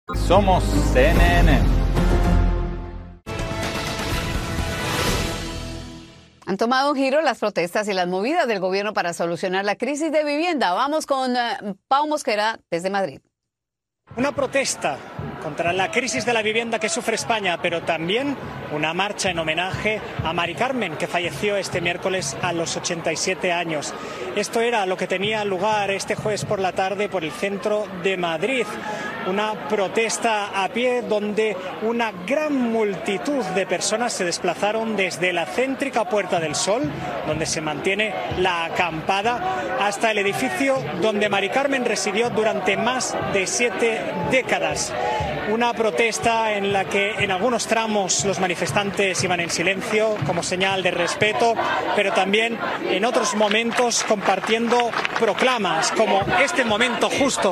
Somos CNN. Han tomado un giro las protestas y las movidas del gobierno para solucionar la crisis de vivienda. Vamos con Pau Mosquera desde Madrid. Una protesta contra la crisis de la vivienda que sufre España, pero también una marcha en homenaje a Mari Carmen, que falleció este miércoles a los 87 años. Esto era lo que tenía lugar este jueves por la tarde por el centro de Madrid. Una protesta a pie donde una gran multitud de personas se desplazaron desde la céntrica Puerta del Sol, donde se mantiene la acampada, hasta el edificio donde Mari Carmen residió durante más de 7 décadas. Una protesta en la que en algunos tramos los manifestantes iban en silencio como señal de respeto, pero también en otros momentos compartiendo proclamas, como este momento justo.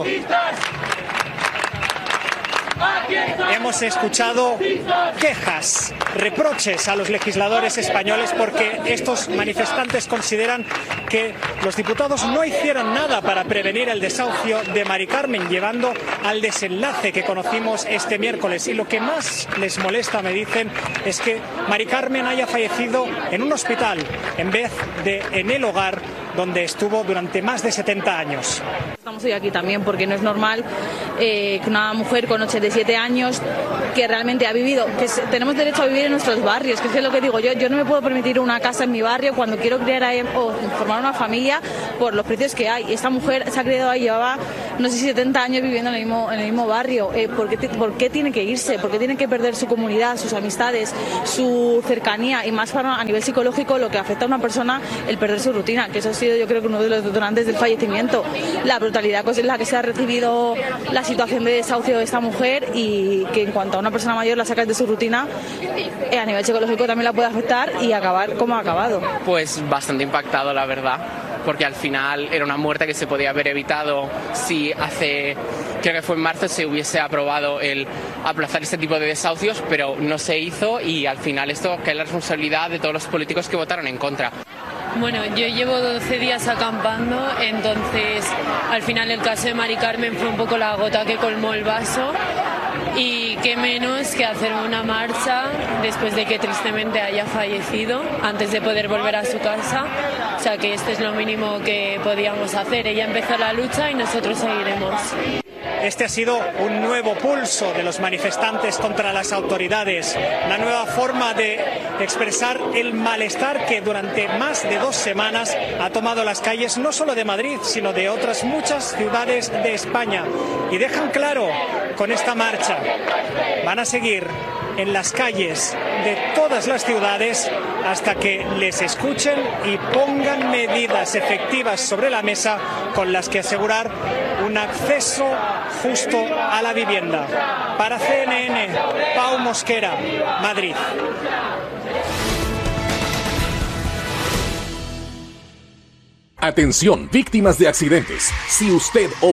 Hemos escuchado quejas, reproches a los legisladores españoles porque estos manifestantes consideran que los diputados no hicieron nada para prevenir el desahucio de Mari Carmen, llevando al desenlace que conocimos este miércoles. Y lo que más les molesta, me dicen, es que Mari Carmen haya fallecido en un hospital en vez de en el hogar donde estuvo durante más de 70 años. Estamos hoy aquí también porque no es normal que una mujer con 87 años que realmente ha vivido, que tenemos derecho a vivir en nuestros barrios, que es lo que digo yo no me puedo permitir una casa en mi barrio cuando quiero criar o formar una familia por los precios que hay. Esta mujer se ha criado ahí, llevaba no sé si 70 años viviendo en el mismo barrio. ¿Por qué tiene que irse? ¿Por qué tiene que perder su comunidad, sus amistades, su cercanía? Y más a nivel psicológico, lo que afecta a una persona, el perder su rutina, que eso ha sido yo creo que uno de los detonantes del fallecimiento. La brutalidad con la que se ha recibido la situación de desahucio de esta mujer, y que en cuanto a una persona mayor la sacas de su rutina, a nivel psicológico también la puede afectar y acabar como ha acabado. Pues bastante impactado, la verdad, porque al final era una muerte que se podía haber evitado si creo que fue en marzo, se hubiese aprobado el aplazar este tipo de desahucios, pero no se hizo, y al final esto cae la responsabilidad de todos los políticos que votaron en contra. Bueno, yo llevo 12 días acampando, entonces al final el caso de Mari Carmen fue un poco la gota que colmó el vaso, y qué menos que hacer una marcha después de que tristemente haya fallecido, antes de poder volver a su casa. O sea que esto es lo mínimo que podíamos hacer. Ella empezó la lucha y nosotros seguiremos. Este ha sido un nuevo pulso de los manifestantes contra las autoridades, una nueva forma de expresar el malestar que durante más de 2 semanas ha tomado las calles no solo de Madrid, sino de otras muchas ciudades de España. Y dejan claro con esta marcha, van a seguir en las calles de todas las ciudades hasta que les escuchen y pongan medidas efectivas sobre la mesa con las que asegurar un acceso justo a la vivienda. Para CNN, Pau Mosquera, Madrid. Atención, víctimas de accidentes. Si usted o